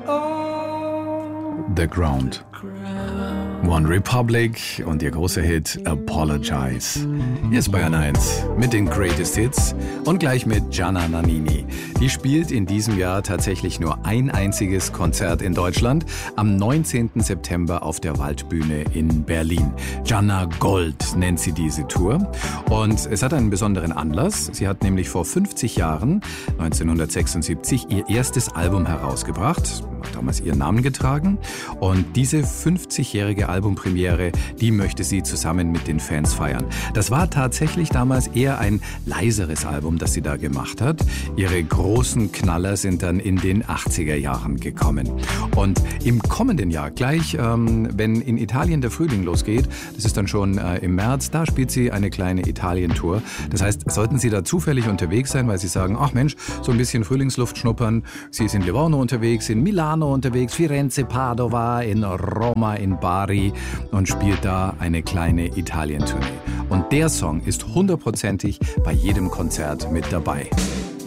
The Ground. One Republic und ihr großer Hit Apologize. Hier ist Bayern 1 mit den Greatest Hits und gleich mit Gianna Nannini. Die spielt in diesem Jahr tatsächlich nur ein einziges Konzert in Deutschland am 19. September auf der Waldbühne in Berlin. Gianna Gold nennt sie diese Tour und es hat einen besonderen Anlass. Sie hat nämlich vor 50 Jahren, 1976, ihr erstes Album herausgebracht, hat damals ihren Namen getragen und diese 50-jährige Albumpremiere, die möchte sie zusammen mit den Fans feiern. Das war tatsächlich damals eher ein leiseres Album, das sie da gemacht hat. Ihre großen Knaller sind dann in den 80er Jahren gekommen. Und im kommenden Jahr, gleich wenn in Italien der Frühling losgeht, das ist dann schon im März, da spielt sie eine kleine Italien-Tour. Das heißt, sollten Sie da zufällig unterwegs sein, weil Sie sagen, ach Mensch, so ein bisschen Frühlingsluft schnuppern, Sie ist in Livorno unterwegs, in Milano unterwegs, Firenze, Padova, in Roma, in Bari und spielt da eine kleine Italien-Tournee. Und der Song ist hundertprozentig bei jedem Konzert mit dabei.